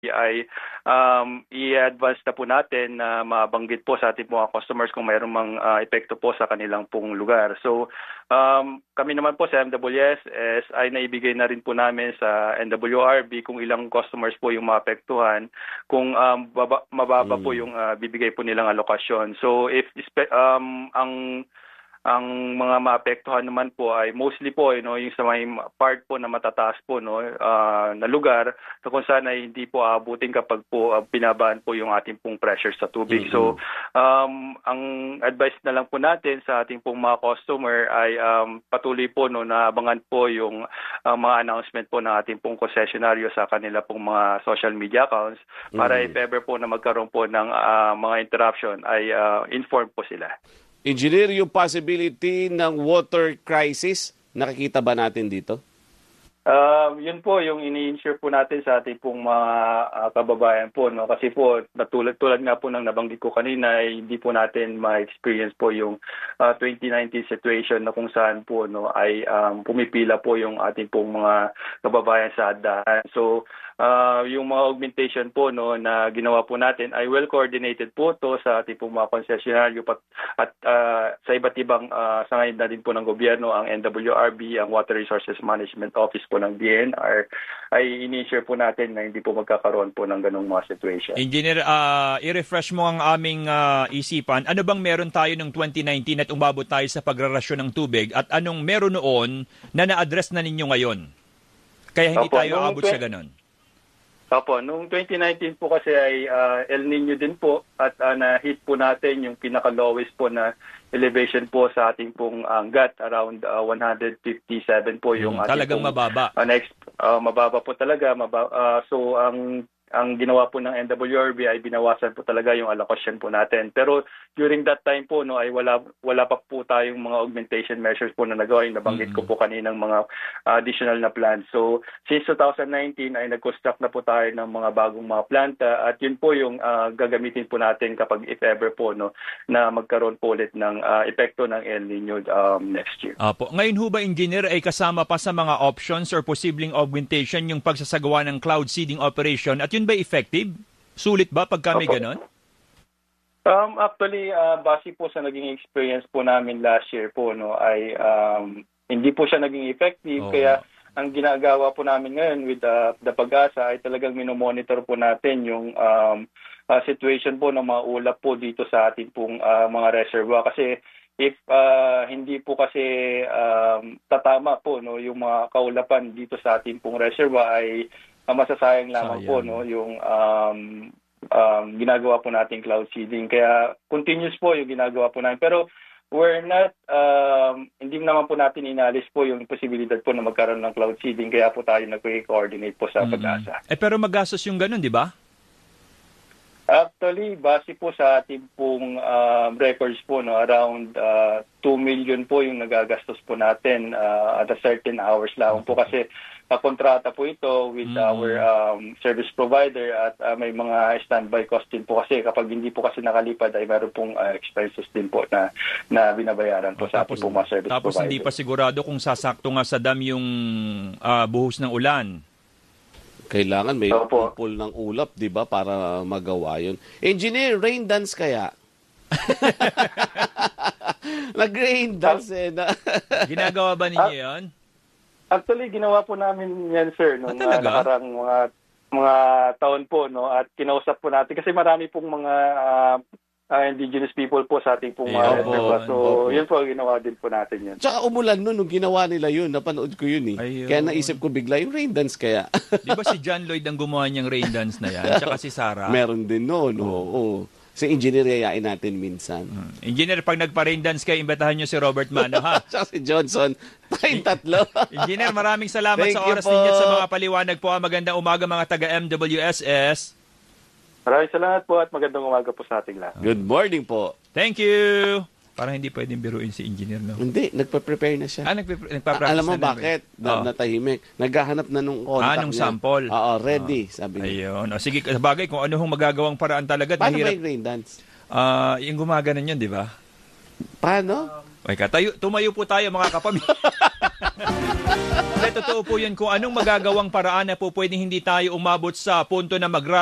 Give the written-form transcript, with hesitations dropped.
ay i-advance na po natin na mabanggit po sa ating mga customers kung mayroong mang epekto po sa kanilang pong lugar. So kami naman po sa MWSS ay naibigay na rin po namin sa NWRB kung ilang customers po yung maapektuhan, kung mababa po yung bibigay po nilang alokasyon. So if ang mga maapektuhan naman po ay mostly po yung sa may part po na matataas po na lugar na kung saan ay hindi po aabutin kapag po binabaan po yung ating pong pressure sa tubig. So ang advice na lang po natin sa ating pong mga customer ay patuloy po na abangan po yung mga announcement po ng ating pong konsesyonaryo sa kanila pong mga social media accounts para if ever po na magkaroon po ng mga interruption ay inform po sila. Engineer, yung possibility ng water crisis, nakikita ba natin dito? Yun po yung ini-insure po natin sa ating pong mga kababayan po, no? Kasi po tulad nga po ng nabanggit ko kanina ay hindi po natin ma-experience po yung 2019 situation na kung saan po ay pumipila po yung ating pong mga kababayan sa hagdanan. So yung mga augmentation po na ginawa po natin ay well coordinated po to sa ating pong mga konsesyonaryo at sa iba't ibang sangayod na din po ng gobyerno, ang NWRB, ang Water Resources Management Office po ng DNR ay ini-share po natin na hindi po magkakaroon po ng ganong mga situation. Engineer, i-refresh mo ang aming isipan. Ano bang meron tayo ng 2019 at umabot tayo sa pagrarasyon ng tubig at anong meron noon na na-address na ninyo ngayon? Kaya hindi tayo abot sa ganon. Opo, noong 2019 po kasi ay El Nino din po at na-hit po natin yung pinaka-lowest po na elevation po sa ating pong angat, around 157 po yung ating talagang pong, mababa. Mababa po talaga. So ang ginawa po ng NWRB ay binawasan po talaga yung allocation po natin. Pero during that time po ay wala pa po tayong mga augmentation measures po na nagawa. Yung nabanggit ko po kaninang mga additional na plants. So since 2019 ay nag-construct na po tayo ng mga bagong mga planta at yun po yung gagamitin po natin kapag if ever po na magkaroon po ulit ng epekto ng El Nino next year. Apo. Ngayon ho ba, Engineer, ay kasama pa sa mga options or posibleng augmentation yung pagsasagawa ng cloud seeding operation at yun ba effective? Sulit ba pag kami ganon? Actually, base po sa naging experience po namin last year po ay hindi po siya naging effective. Kaya ang ginagawa po namin ngayon with the Pag-asa ay talagang minomonitor po natin yung situation po ng mga ulap po dito sa ating pong mga reservoir. Kasi if hindi po kasi tatama po yung mga kaulapan dito sa ating pong reservoir ay masasayang lamang po yung ginagawa po nating cloud seeding. Kaya continuous po yung ginagawa po natin. Pero we're not, hindi naman po natin inalis po yung posibilidad po na magkaroon ng cloud seeding. Kaya po tayo nag-coordinate po sa Pag-asa. Pero magastos yung ganun, di ba? Actually, base po sa ating pong records po, around 2 million po yung nagagastos po natin at a certain hours lang po kasi kontrata po ito with our service provider at may mga standby cost din po kasi kapag hindi po kasi nakalipad ay meron pong expenses din po na binabayaran po sa ating pong mga service tapos provider. Tapos hindi pa sigurado kung sasakto nga sa dam yung buhos ng ulan. Kailangan may pool ng ulap, di ba, para magawa yun. Engineer, rain dance kaya? Nag-rain dance Ginagawa ba ninyo yun? Actually, ginawa po namin yan, sir, nung nakarang mga taon po, at kinausap po natin. Kasi marami pong mga indigenous people po sa ating pong mga reservoir. So, yun po, ginawa din po natin yun. Tsaka umulan nun, nung ginawa nila yun, napanood ko yun eh. Kaya naisip ko bigla, yung rain dance kaya. Di ba si John Lloyd ang gumawa niyang rain dance na yan? Tsaka si Sarah? Meron din noon, oo. Si engineer yayain natin minsan. Engineer, pag nagpa-rain dance kayo, imbitahan niyo si Robert Mano, ha? Tsaka si Johnson. Tayong tatlo. Engineer, maraming salamat sa oras ninyo at sa mga paliwanag po. Magandang umaga mga taga-MWSS. Maraming salamat po at magandang umaga po sa ating lahat. Good morning po. Thank you. Parang hindi pwedeng biruin si engineer, no? Hindi, nagpa-prepare na siya. Nagpa-practice alam mo na bakit? Natahimik. Naghahanap na nung contact nung niya. sample. Oo, ready, sabi niya. Ayun. Sige, bagay kung ano hong magagawang paraan talaga. Paano ba yung rain dance? Yung gumaganan yun, di ba? Paano? Tumayo po tayo mga kapamilya. totoo po yun. Kung anong magagawang paraan na po pwedeng hindi tayo umabot sa punto na